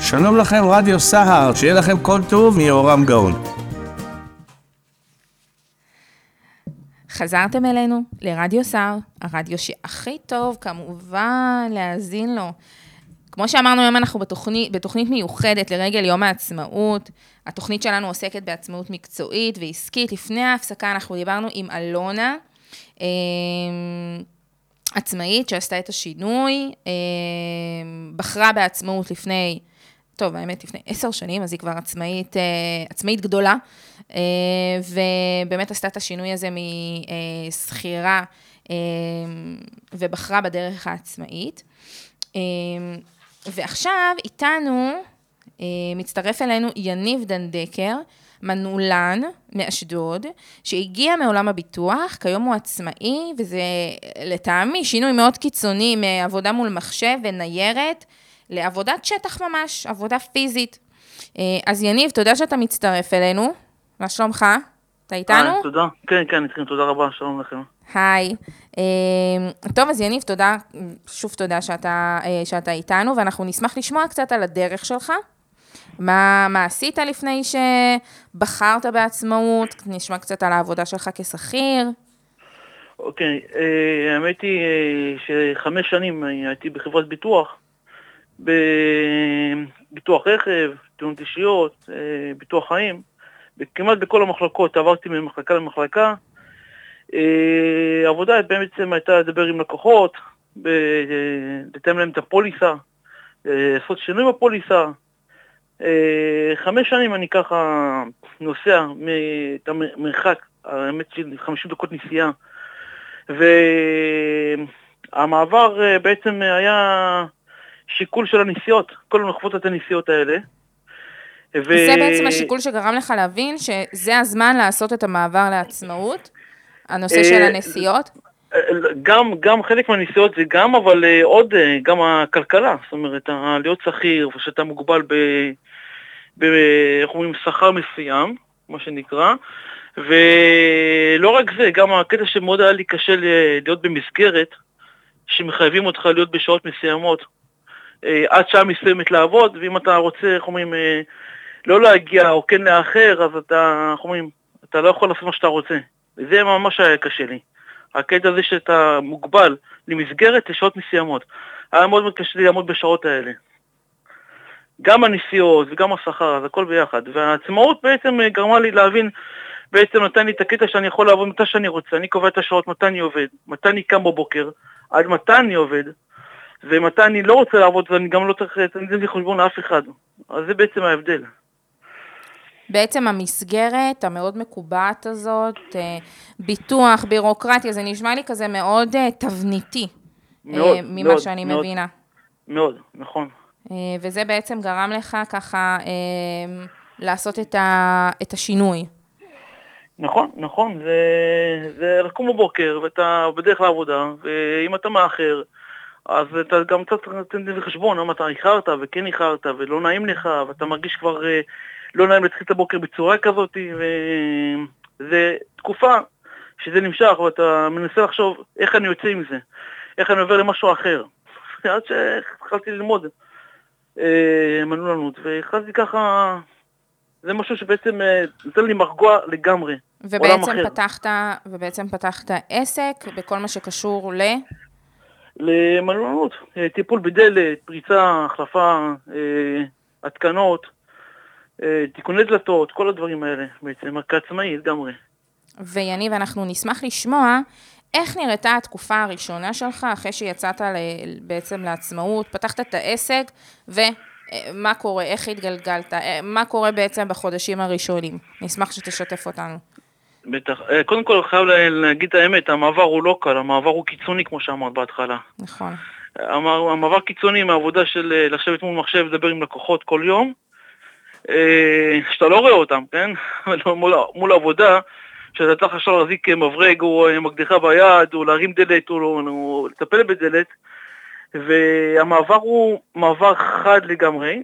שלום לכם רדיו סהר, שיהיה לכם כל טוב מיורם גאון. חזרתם אלינו לרדיו סהר, הרדיו שהכי טוב כמובן להאזין לו. כמו שאמרנו, היום אנחנו בתוכנית מיוחדת לרגל יום העצמאות. התוכנית שלנו עוסקת בעצמאות מקצועית ועסקית. לפני ההפסקה אנחנו דיברנו עם אלונה, עצמאית שעשתה את השינוי, בחרה בעצמאות לפני 10 שנים, אז היא כבר עצמאית גדולה, ובאמת עשתה את השינוי הזה מסחירה, ובחרה בדרך העצמאית. ועכשיו איתנו מצטרף אלינו יניב דנדקר, מנעולן מאשדוד, שהגיע מעולם הביטוח, כיום הוא עצמאי, וזה לטעמי שינוי מאוד קיצוני מעבודה מול מחשב וניירת, לעבודת שטח ממש, עבודה פיזית. אז יניב, תודה שאתה מצטרף אלינו. מה שלומך? אתה איתנו? תודה. כן, איתכם, תודה רבה, שלום לכם. היי. טוב, אז יניב, שוב תודה שאתה איתנו, ואנחנו נשמח לשמוע קצת על הדרך שלך. מה עשית לפני שבחרת בעצמאות? נשמע קצת על העבודה שלך כשכיר. אוקיי, האמת היא ש5 שנים הייתי בחברת ביטוח, בביטוח רכב, תאונות אישיות, ביטוח חיים, כמעט בכל המחלקות, עברתי ממחלקה למחלקה. העבודה בעצם הייתה לדבר עם לקוחות, לתאם להם את הפוליסה, לעשות שינוי בפוליסה. 5 שנים אני ככה נוסע את המרחק, האמת של 50 דקות נסיעה, והמעבר בעצם היה שיקול של הנסיעות, כל המחוות את הנסיעות האלה. זה בעצם השיקול שגרם לך להבין שזה הזמן לעשות את המעבר לעצמאות, הנושא של הנסיעות? גם חלק מהנסיעות זה גם, אבל עוד גם הכלכלה, זאת אומרת, להיות שכיר ושאתה מוגבל איך אומרים, שכר מסוים, מה שנקרא, ולא רק זה, גם הקטע שמאוד היה לי קשה להיות במסגרת, שמחייבים אותך להיות בשעות מסוימות, עד שעה מסוימת לעבוד, ואם אתה רוצה, איך אומרים, לא להגיע או כן לאחר, אז אתה לא יכול לעשות מה שאתה רוצה. וזה ממש היה קשה לי. הקטע הזה שאתה מוגבל למסגרת לשעות מסוימות. היה מאוד קשה לי לעמוד בשעות האלה. גם הנסיעות וגם השכר, אז הכל ביחד. והעצמאות בעצם גרמה לי להבין, בעצם נתן לי את הקטע שאני יכול לעבוד מתי שאני רוצה. אני קובע את השעות מתי אני עובד, מתי אני קם בבוקר, עד מתי אני עובד, ומתי אני לא רוצה לעבוד, ואני גם לא צריך לתת לי חשבון לאף אחד. אז זה בעצם ההבדל. בעצם המסגרת המאוד מקובעת הזאת, ביטוח, בירוקרטיה, זה נשמע לי כזה מאוד תבניתי, ממה שאני מבינה. מאוד, נכון. וזה בעצם גרם לך ככה לעשות את השינוי. נכון, זה לקום בבוקר, ואתה בדרך לעבודה, ואם אתה מאחר, אז אתה גם קצת נותן לי חשבון, אם אתה איחרת וכן איחרת, ולא נעים לך, ואתה מרגיש כבר לא נעים להתחיל את הבוקר בצורה כזאת, וזה תקופה שזה נמשך, ואתה מנסה לחשוב איך אני יוצא עם זה, איך אני עובר למשהו אחר. עד שהתחלתי ללמוד מנעולנות, והתחלתי ככה, זה משהו שבעצם נותן לי מרגוע לגמרי, עולם אחר. ובעצם פתחת עסק בכל מה שקשור למנעולנות, טיפול בדלת, פריצה, החלפה, התקנות, תיקוני דלתות, כל הדברים האלה, בעצם, כעצמאי, לגמרי. ויניב, אנחנו נשמח לשמוע איך נראתה התקופה הראשונה שלך, אחרי שיצאת בעצם לעצמאות, פתחת את העסק, ומה קורה, איך התגלגלת, מה קורה בעצם בחודשים הראשונים? נשמח שתשתף אותנו. בטח. קודם כל, חייב להגיד את האמת, המעבר הוא לא קל, המעבר הוא קיצוני, כמו שאמרת בהתחלה. נכון. המעבר קיצוני מהעבודה של לשבת מול מחשב, לדבר עם לקוחות כל יום, שאתה לא רואה אותם, כן? מול העבודה, שאתה צריך עכשיו להחזיק מברג או מקדחה ביד, או להרים דלת, או לטפל בדלת, והמעבר הוא מעבר חד לגמרי,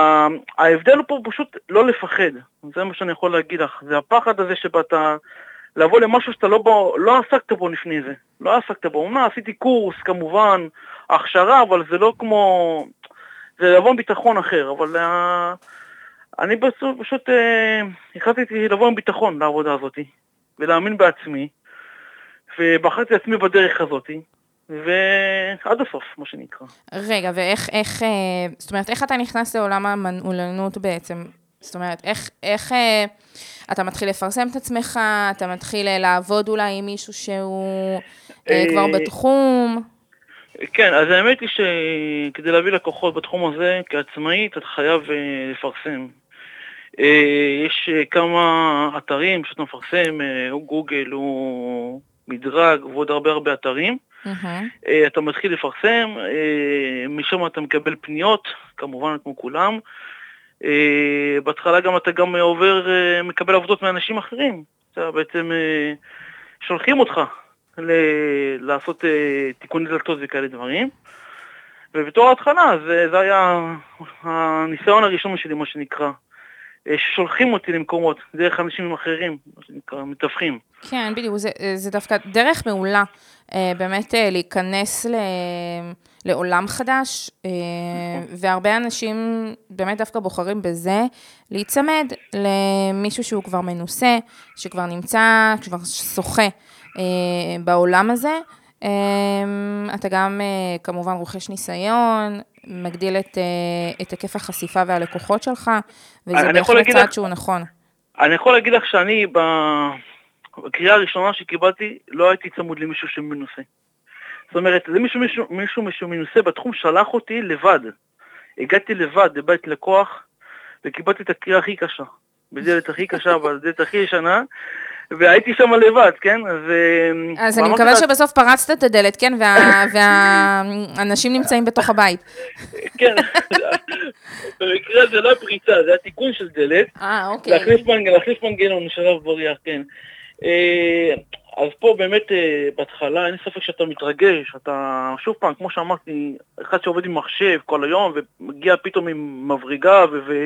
ההבדל הוא פה פשוט לא לפחד, זה מה שאני יכול להגיד לך, זה הפחד הזה שבאת לבוא למשהו שאתה לא עסקת בו לפני זה, לא עסקת בו, עשיתי קורס כמובן, הכשרה, אבל זה לא כמו, זה לבוא עם ביטחון אחר, אבל אני פשוט החלטתי לבוא עם ביטחון לעבודה הזאת, ולהאמין בעצמי, ובחרתי עצמי בדרך הזאת, ועד הסוף, מה שנקרא. רגע, זאת אומרת, איך אתה נכנס לעולם המנעולנות בעצם? זאת אומרת, איך אתה מתחיל לפרסם את עצמך, אתה מתחיל לעבוד אולי עם מישהו שהוא כבר בתחום? כן, אז האמת היא שכדי להביא לקוחות בתחום הזה, כעצמאי, אתה חייב לפרסם. יש כמה אתרים שאתה מפרסם, הוא גוגל, הוא מדרג, ועוד הרבה אתרים. אתה מתחיל לפרסם, משם אתה מקבל פניות, כמובן כמו כולם. בהתחלה אתה גם מקבל עבודות מאנשים אחרים. אתה בעצם שולחים אותך לעשות תיקוני דלתות וכאלה דברים. ובתור ההתחלה, זה היה הניסיון הראשון שלי, מה שנקרא. ששולחים אותי למקומות, דרך אנשים אחרים, מה שנקרא, מתווכים. כן, בדיוק, זה דווקא דרך מעולה, באמת להיכנס לעולם חדש, והרבה אנשים באמת דווקא בוחרים בזה, להיצמד למישהו שהוא כבר מנוסה, שכבר נמצא, שכבר שוחה בעולם הזה. אתה גם כמובן רוכש ניסיון, מגדיל את היקף החשיפה והלקוחות שלך, וזה בהחלט צעד שהוא נכון. אני יכול להגיד לך שאני בקריאה הראשונה שקיבלתי, לא הייתי צמוד למישהו שמנוסה. זאת אומרת, זה מישהו מנוסה בתחום שלח אותי לבד. הגעתי לבד לבית לקוח, וקיבלתי את הקריאה הכי קשה. בדלת הכי קשה, אבל בדלת הכי ישנה, והייתי שם לבד, כן? אז אני מקווה שבסוף פרצת את הדלת, כן? והאנשים נמצאים בתוך הבית. כן. במקרה זה לא פריצה, זה התיקון של דלת. אוקיי. להחליף מנגנון, שלב בריח, כן. אז פה באמת בהתחלה אין ספק שאתה מתרגש, אתה שוב פעם, כמו שאמרתי, אחד שעובד עם מחשב כל היום, ומגיע פתאום עם מבריגה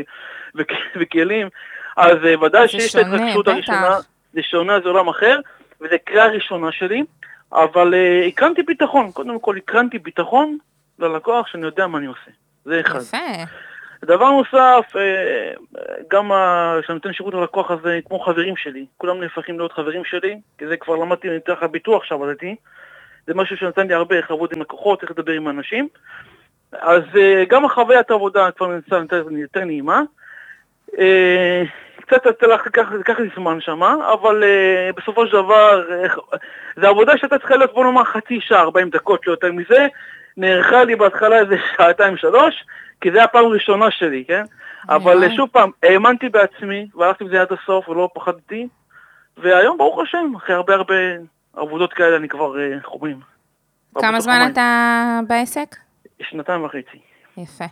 וכלים, אז ודאי שיש את ההתרגשות הראשונה. זה שונה, זה עולם אחר, וזה קריאה ראשונה שלי, אבל הקרנתי ביטחון, קודם כל הקרנתי ביטחון ללקוח שאני יודע מה אני עושה. זה אחד. יפה. דבר נוסף, גם כשאני נותן שירות ללקוח הזה, כמו חברים שלי, כולם נהפכים להיות חברים שלי, כי זה כבר למדתי מתוך הביטוח שעבדתי, זה משהו שנתן לי הרבה איך לעבוד עם לקוחות, איך לדבר עם אנשים, אז גם החוויית העבודה כבר נמצא יותר נעימה, קצת לקח לי זמן שמה, אבל בסופו של דבר, זה עבודה שאתה צריכה להיות, בוא נאמר, חצי שעה, 40 דקות, לא יותר מזה, נערכה לי בהתחלה איזה 2-3, כי זה הפעם הראשונה שלי, כן? אבל שוב פעם, האמנתי בעצמי, והלכתי בזה עד הסוף, ולא פחדתי, והיום, ברוך השם, אחרי הרבה עבודות כאלה, אני כבר חומים. כמה זמן אתה בעסק? 2.5. יפה.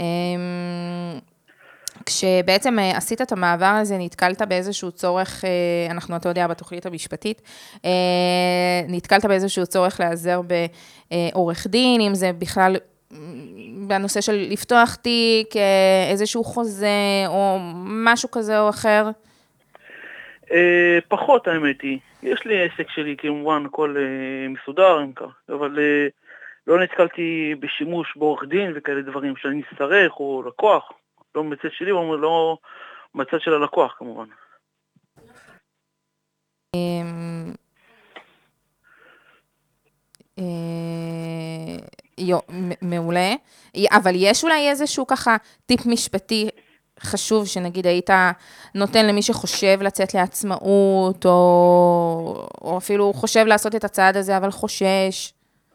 כשבעצם עשית את המעבר הזה, נתקלת באיזשהו צורך, אנחנו, אתה יודע, בתוכנית המשפטית, נתקלת באיזשהו צורך להיעזר בעורך דין, אם זה בכלל בנושא של לפתוח תיק, איזשהו חוזה, או משהו כזה או אחר? פחות, האמת היא. יש לי עסק שלי, כמובן, הכל מסודר, אבל לא נתקלתי בשימוש בעורך דין וכאלה דברים שאני אצטרך, או לקוח. לא מצד שלי, לא מצד של הלקוח, כמובן. מעולה. אבל יש אולי איזשהו ככה טיפ משפטי חשוב, שנגיד היית נותן למי שחושב לצאת לעצמאות, או אפילו חושב לעשות את הצעד הזה, אבל חושש?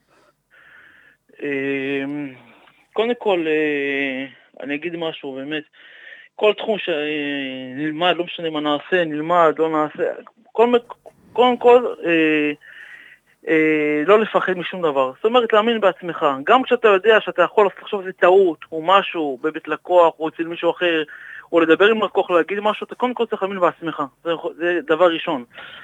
קודם כל, אני אגיד משהו, באמת, כל תחום שנלמד, לא משנה מה נעשה, נלמד, לא נעשה, קודם כל, לא לפחד משום דבר. זאת אומרת, להאמין בעצמך. גם כשאתה יודע שאתה יכול לחשוב איזה טעות, או משהו, בבית לקוח, או אצל מישהו אחר, או לדבר עם לקוח, להגיד משהו, אתה קודם כל צריך להאמין בעצמך. זה דבר ראשון.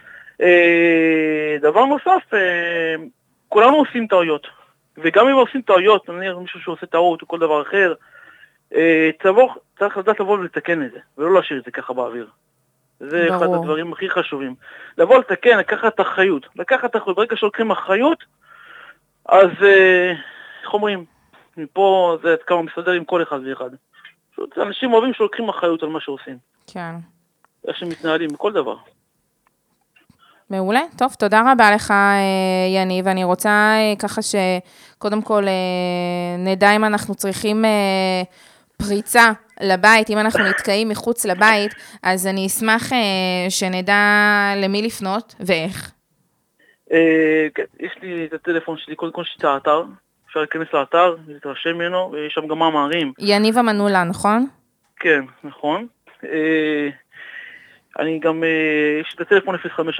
דבר נוסף, כולנו עושים טעויות. וגם אם עושים טעויות, נניח מישהו שעושה טעות, או כל דבר אחר, צריך לדעת לבוא ולתקן את זה, ולא להשאיר את זה ככה באוויר. זה אחד ברור. הדברים הכי חשובים. לבוא לתקן, לקחת אחריות. ברגע שלוקחים אחריות, אז איך אומרים? מפה זה עד כמה מסתדר עם כל אחד ואחד. פשוט אנשים אוהבים שלוקחים אחריות על מה שעושים. כן. איך שמתנהלים, בכל דבר. מעולה. טוב, תודה רבה לך, יניב. אני רוצה ככה שקודם כל נדע אם אנחנו צריכים פריצה לבית, אם אנחנו נתקעים מחוץ לבית, אז אני אשמח שנדע למי לפנות ואיך. כן, יש לי את הטלפון שלי, קודם כל יש את האתר. אפשר להיכנס לאתר, להתרשם ממנו, ויש שם גם מאמרים. יניב המנולה, נכון? כן, נכון. אני גם, יש לי את הטלפון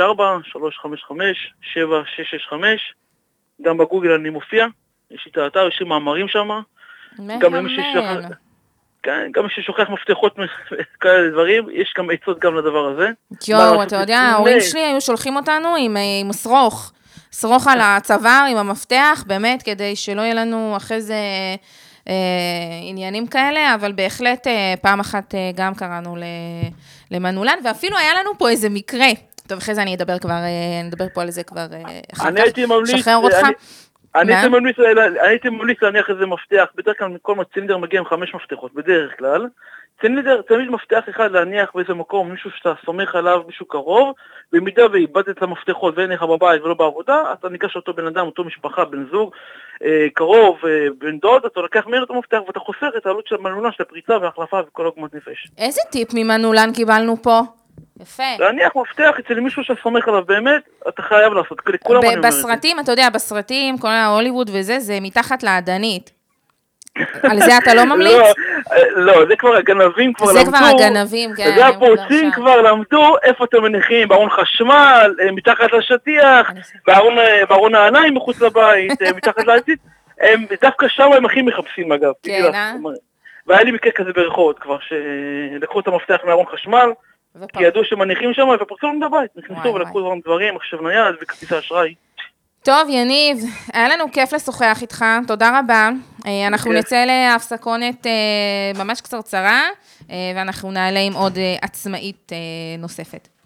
054-355-7665, גם בגוגל אני מופיע, יש לי את האתר, יש לי מאמרים שם. גם מי ששוכח מפתחות כאלה דברים, יש גם עצות גם לדבר הזה. יואו, אתה יודע, ההורים שלי היו שולחים אותנו עם שרוך על הצוואר, עם המפתח, באמת, כדי שלא יהיה לנו אחרי זה עניינים כאלה, אבל בהחלט פעם אחת גם קראנו למנולן, ואפילו היה לנו פה איזה מקרה. טוב, אחרי זה אני אדבר פה על זה כבר אחר כך. שחרר אותך. אני הייתי ממליץ להניח איזה מפתח, בדרך כלל מכל צילינדר מגיע עם 5 מפתחות, בדרך כלל. צילינדר, תמיד מפתח אחד להניח באיזה מקום, מישהו שאתה סומך עליו, מישהו קרוב, במידה ואיבדת את המפתחות ואין לך בבית ולא בעבודה, אתה ניגש אותו בן אדם, אותו משפחה, בן זוג, קרוב, בן דוד, אתה לקח ממנו את המפתח ואתה חוסך את העלות של המנולן, של הפריצה וההחלפה וכל עוגמת נפש. איזה טיפ ממנולן קיבלנו פה? יפה. להניח מפתח אצל מישהו שסומך עליו באמת, אתה חייב לעשות, כולם אני אומר. בסרטים, אתה יודע, בסרטים, כל ההוליווד וזה, זה מתחת לעדנית. על זה אתה לא ממליץ? לא, זה כבר הגנבים כבר למדו. זה כבר הגנבים, כן. זה הפורצים כבר למדו איפה אתם מניחים, בארון חשמל, מתחת לשטיח, בארון העיניים מחוץ לבית, מתחת לעצית. דווקא שם הם הכי מחפשים אגב. כן, והיה לי מקרה כזה ברחובות כבר, שלקחו את המפתח מארון חשמל, כי ידעו שמניחים שם ופרצו לנו בבית. נכנסו ולקחו דברים, מחשב נייד וכרטיס האשראי. טוב, יניב, היה לנו כיף לשוחח איתך, תודה רבה. אנחנו נצא להפסקונת ממש קצרצרה, ואנחנו נעלה עם עוד עצמאית נוספת.